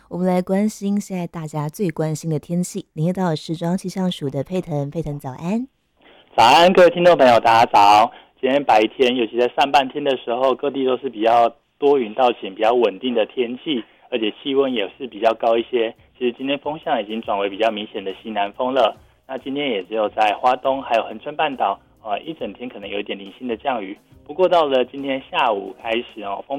我们来关心现在大家最关心的天气。林业道时装气象署的佩腾，佩腾早安。 早安，各位听众朋友，大家早。今天白天，尤其在上半天的时候，各地都是比较多云到晴、比较稳定的天气，而且气温也是比较高一些。其实今天风向已经转为比较明显的西南风了。那今天也只有在花东还有恒春半岛，一整天可能有一点零星的降雨。不过到了今天下午开始风